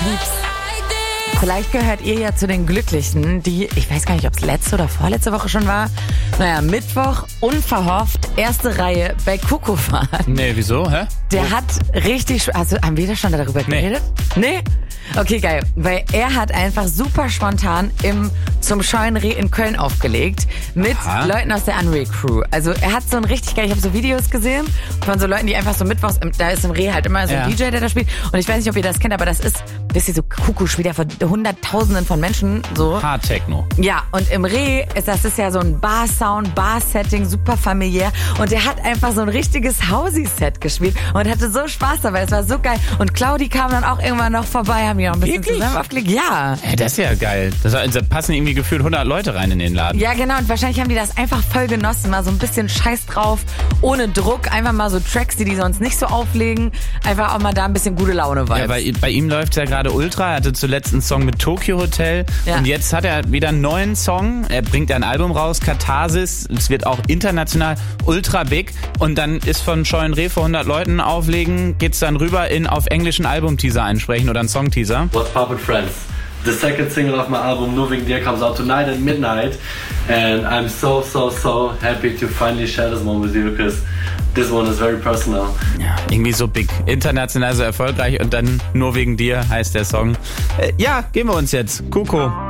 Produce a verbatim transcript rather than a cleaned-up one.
lieb's. Vielleicht gehört ihr ja zu den Glücklichen, die, ich weiß gar nicht, ob es letzte oder vorletzte Woche schon war, naja, Mittwoch unverhofft erste Reihe bei Kuku waren. Nee, wieso, hä? Der oh. hat richtig, also haben wir da schon darüber geredet? Nee. nee? Okay, geil. Weil er hat einfach super spontan im zum Scheunenreh in Köln aufgelegt mit Aha. Leuten aus der Unreal Crew. Also er hat so ein richtig geil, ich habe so Videos gesehen von so Leuten, die einfach so mittwochs, da ist im Reh halt immer so ein ja. D J, der da spielt. Und ich weiß nicht, ob ihr das kennt, aber das ist, wisst ihr, so Kuku spielt ja vor Hunderttausenden von Menschen. So. Hard Techno. Ja, und im Reh ist das ist ja so ein Bar-Sound, Bar-Setting, super familiär. Und er hat einfach so ein richtiges Hausi-Set gespielt und hatte so Spaß dabei. Es war so geil. Und Claudi kam dann auch irgendwann noch vorbei, haben die noch ein bisschen Wirklich? zusammen aufgelegt. Ja. Hey, das ist ja geil. Das war, da passen irgendwie gefühlt hundert Leute rein in den Laden. Ja, genau. Und wahrscheinlich haben die das einfach voll genossen. Mal so ein bisschen Scheiß drauf, ohne Druck. Einfach mal so Tracks, die die sonst nicht so auflegen. Einfach auch mal da ein bisschen gute Laune Vibes. Ja, bei, bei ihm läuft ja gerade Ultra. Er hatte zuletzt einen Song mit Tokyo Hotel. Ja. Und jetzt hat er wieder einen neuen Song. Er bringt ein Album raus, Katharsis. Es wird auch international ultra big. Und dann ist von Scheunenreh vor hundert Leuten auflegen, geht's dann rüber in auf englischen Albumteaser einsprechen oder einen Songteaser. What's Pop with Friends? The second single of my album, Nur wegen dir, comes out tonight at midnight. And I'm so, so, so happy to finally share this one with you, because this one is very personal. Ja, irgendwie so big. International so erfolgreich und dann Nur wegen dir heißt der Song. Äh, ja, gehen wir uns jetzt. Kuku.